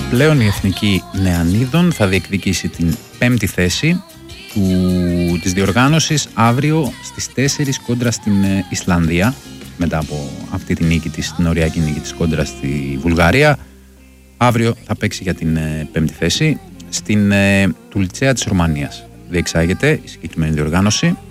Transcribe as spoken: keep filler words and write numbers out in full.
πλέον η Εθνική Νεανίδων θα διεκδικήσει την πέμπτη θέση του, της διοργάνωσης αύριο στις τέσσερις κόντρα στην Ισλανδία, μετά από αυτή τη νίκη της, την οριακή νίκη της κόντρα στη Βουλγαρία. Αύριο θα παίξει για την πέμπτη θέση στην ε, Τουλτσέα της Ρουμανίας. Διεξάγεται η συγκεκριμένη διοργάνωση.